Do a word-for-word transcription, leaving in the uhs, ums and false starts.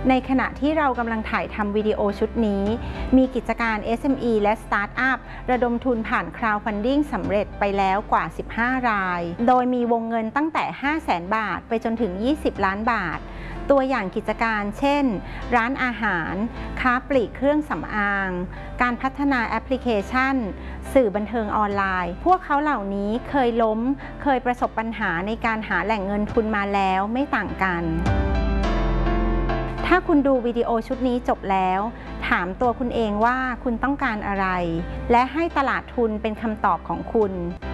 ในขณะที่เรากำลังถ่ายทำวิดีโอชุดนี้มีกิจการ เอส เอ็ม อี และสตาร์ทอัพระดมทุนผ่าน crowdfunding สำเร็จไปแล้วกว่าสิบห้ารายโดยมีวงเงินตั้งแต่ ห้าแสน บาทไปจนถึงยี่สิบล้านบาทตัวอย่างกิจการเช่นร้านอาหารค้าปลีกเครื่องสำอางการพัฒนาแอปพลิเคชันสื่อบันเทิงออนไลน์พวกเขาเหล่านี้เคยล้มเคยประสบปัญหาในการหาแหล่งเงินทุนมาแล้วไม่ต่างกันถ้าคุณดูวิดีโอชุดนี้จบแล้วถามตัวคุณเองว่าคุณต้องการอะไรและให้ตลาดทุนเป็นคำตอบของคุณ